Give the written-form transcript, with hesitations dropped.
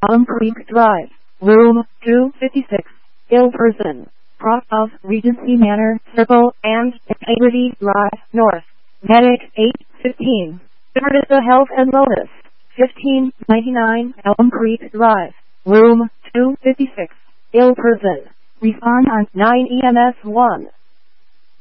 Elm Creek Drive, room 256, ill person, cross of Regency Manor Circle and Integrity Drive North, medic 815, Bethesda Health and Wellness, 1599 Elm Creek Drive, room 256, ill person, respond on 9 EMS 1.